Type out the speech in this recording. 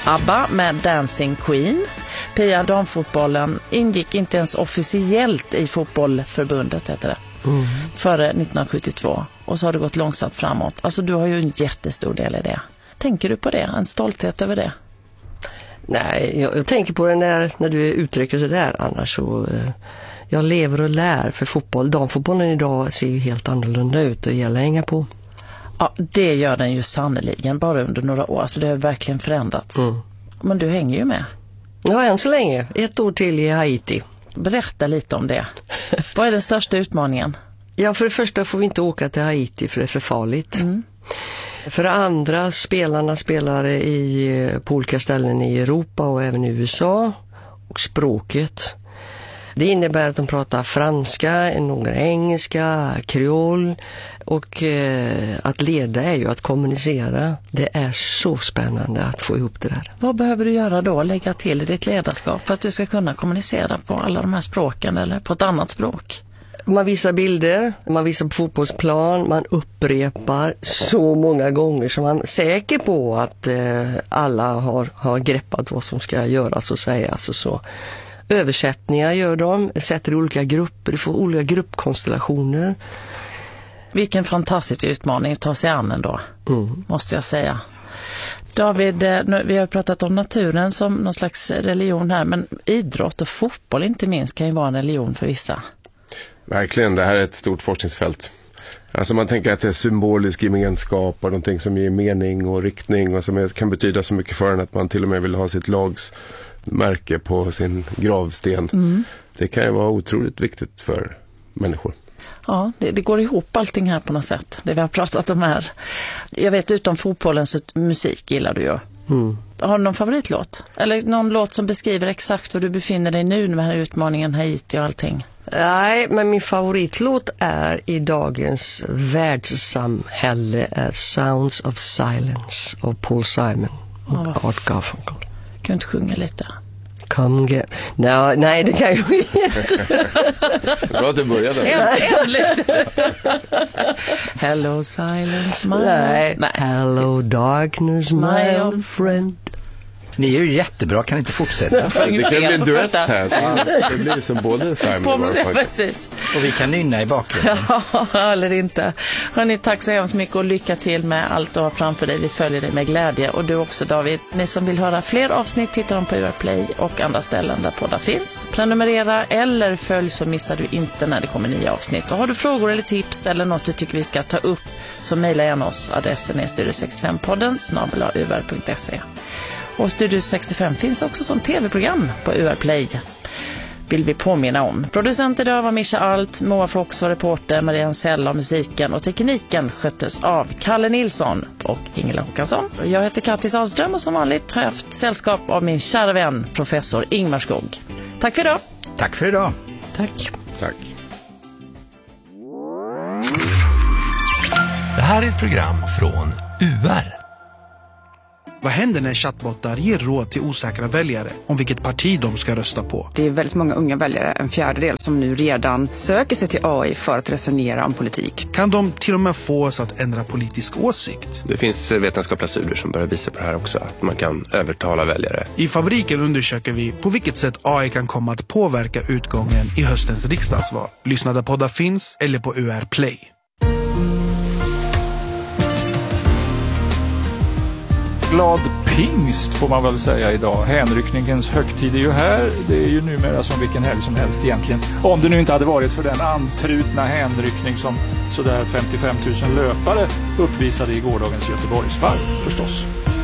ABBA med Dancing Queen. Pia, damfotbollen ingick inte ens officiellt i fotbollförbundet, heter det. Före 1972. Och så har det gått långsamt framåt. Alltså du har ju en jättestor del i det. Tänker du på det? En stolthet över det? Nej, jag tänker på det när du uttrycker sig där. Annars så... Jag lever och lär för fotboll. Damfotbollen idag ser ju helt annorlunda ut. Det gäller att hänga på. Ja, det gör den ju sannoliken bara under några år. Så det har verkligen förändrats. Men du hänger ju med. Ja, än så länge. 1 år till i Haiti. Berätta lite om det. Vad är den största utmaningen? Ja, för det första får vi inte åka till Haiti för det är för farligt. För det andra, spelarna spelar på olika ställen i Europa och även i USA. Och språket. Det innebär att de pratar franska, några engelska, kreol. Och att leda är ju att kommunicera. Det är så spännande att få ihop det där. Vad behöver du göra då? Lägga till i ditt ledarskap för att du ska kunna kommunicera på alla de här språken eller på ett annat språk? Man visar bilder, man visar på fotbollsplan, man upprepar så många gånger så man är säker på att alla har greppat vad som ska göras och sägas och så. Översättningar gör de, sätter i olika grupper, du får olika gruppkonstellationer. Vilken fantastisk utmaning att ta sig an ändå, måste jag säga. David, vi har pratat om naturen som någon slags religion här, men idrott och fotboll inte minst kan ju vara en religion för vissa. Verkligen, det här är ett stort forskningsfält. Alltså man tänker att det är symbolisk gemenskap och någonting som ger mening och riktning och som kan betyda så mycket för en att man till och med vill ha sitt lags märke på sin gravsten. Det kan ju vara otroligt viktigt för människor. Ja, det går ihop allting här på något sätt, det vi har pratat om här. Jag vet, utom fotbollen så musik gillar du ju. Har du någon favoritlåt? Eller någon låt som beskriver exakt var du befinner dig nu med den här utmaningen Haiti och allting? Nej, men min favoritlåt är i dagens världssamhälle är Sounds of Silence av Paul Simon och Art Garfunkel. Kan du inte sjunga lite? Come get... Nej, det kan jag inte. Bra att du började. Hello silence, my... Nej. Hello darkness, my old friend. Ni är ju jättebra, kan inte fortsätta. Det kan bli en duett här. Det blir som både Simon och precis. Och vi kan nynna i bakgrunden. Ja, eller inte. Hörrni, tack så hemskt mycket och lycka till med allt du har framför dig. Vi följer dig med glädje. Och du också, David. Ni som vill höra fler avsnitt, tittar de på UR Play och andra ställen där poddar finns. Prenumerera eller följ så missar du inte när det kommer nya avsnitt. Och har du frågor eller tips eller något du tycker vi ska ta upp så mejla gärna oss. Adressen är studio65podden@ur.se. Och Studio 65 finns också som tv-program på UR Play. Vill vi påminna om. Producent idag var Mischa Alt, Moa Fox och reporter Marianne Sell av musiken och tekniken sköttes av Kalle Nilsson och Ingela Håkansson. Jag heter Kattis Sahlström och som vanligt har jag haft sällskap av min kära vän professor Ingmar Skog. Tack för idag. Tack för idag. Tack. Tack. Det här är ett program från UR. Vad händer när chattbottar ger råd till osäkra väljare om vilket parti de ska rösta på? Det är väldigt många unga väljare, en fjärdedel, som nu redan söker sig till AI för att resonera om politik. Kan de till och med få oss att ändra politisk åsikt? Det finns vetenskapliga studier som börjar visa på det här också, att man kan övertala väljare. I Fabriken undersöker vi på vilket sätt AI kan komma att påverka utgången i höstens riksdagsval. Lyssna där poddar finns eller på UR Play. Glad pingst får man väl säga idag. Hänryckningens högtid är ju här. Det är ju numera som vilken helg som helst egentligen. Om det nu inte hade varit för den antrutna hänryckning som sådär 55 000 löpare uppvisade i gårdagens Göteborgsvarv förstås.